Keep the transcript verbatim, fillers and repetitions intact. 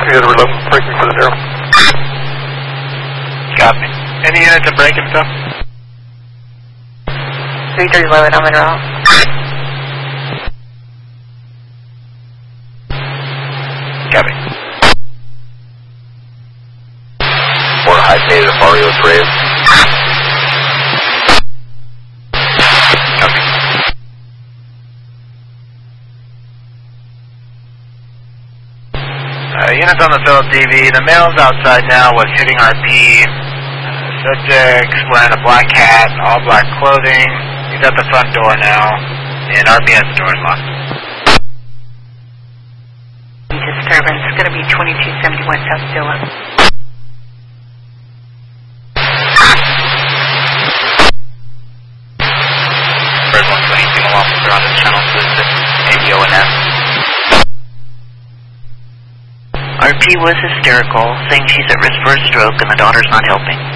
three other eleven, braking for the zero. Copy. Any units are braking stuff? three thirty eleven, I'm en route. Copy. Four high data Mario Trail. Copy. Uh, units on the field T V. The male's outside now was hitting R P. Uh, subject's wearing a black hat, all black clothing. He's at the front door now, and R P has the doors locked. Disturbance, it's going to be twenty-two seventy-one South Dilla. Bird one twenty, single officer on the channel system, A B O and F. R P was hysterical, saying she's at risk for a stroke and the daughter's not helping.